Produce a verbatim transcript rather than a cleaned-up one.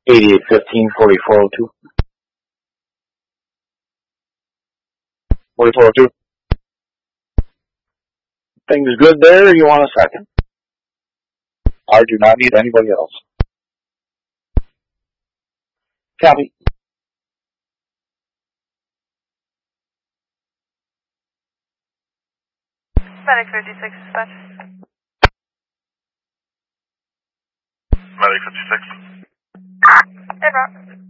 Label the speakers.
Speaker 1: eighty-eight fifteen, forty-four oh two. forty-four oh two. Things good there, or you want a second? I do not need anybody else. Copy.
Speaker 2: Medic fifty-six, dispatch.
Speaker 3: Medic fifty-six.
Speaker 2: Hey, bro.